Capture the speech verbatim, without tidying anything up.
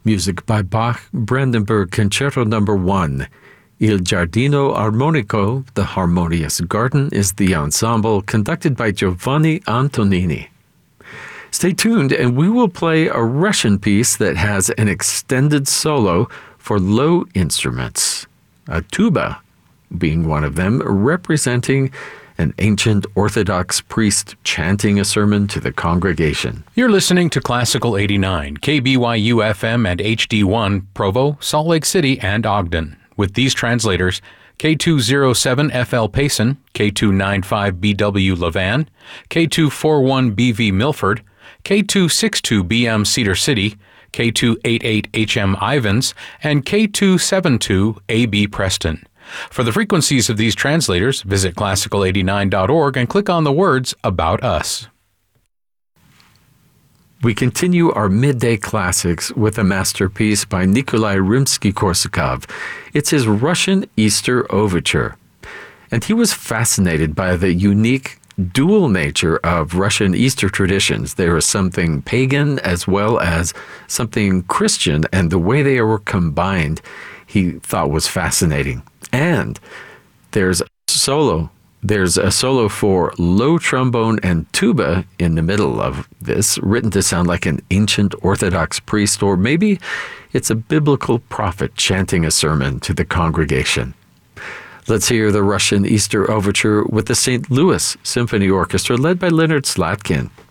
Music by Bach, Brandenburg Concerto Number one. Il Giardino Armonico, The Harmonious Garden, is the ensemble conducted by Giovanni Antonini. Stay tuned and we will play a Russian piece that has an extended solo for low instruments, a tuba being one of them, representing an ancient Orthodox priest chanting a sermon to the congregation. You're listening to Classical eighty-nine, K B Y U F M and H D one, Provo, Salt Lake City, and Ogden. With these translators, K two oh seven F L Payson, K two ninety-five B W Levan, K two forty-one B V Milford, K two sixty-two B M Cedar City, K two eighty-eight H M Ivans, and K two seventy-two A B Preston. For the frequencies of these translators, visit classical eighty-nine dot org and click on the words About Us. We continue our midday classics with a masterpiece by Nikolai Rimsky-Korsakov. It's his Russian Easter Overture. And he was fascinated by the unique dual nature of Russian Easter traditions. There is something pagan as well as something Christian, and the way they were combined he thought was fascinating. And there's a solo. There's a solo for low trombone and tuba in the middle of this, written to sound like an ancient Orthodox priest, or maybe it's a biblical prophet chanting a sermon to the congregation. Let's hear the Russian Easter Overture with the Saint Louis Symphony Orchestra led by Leonard Slatkin.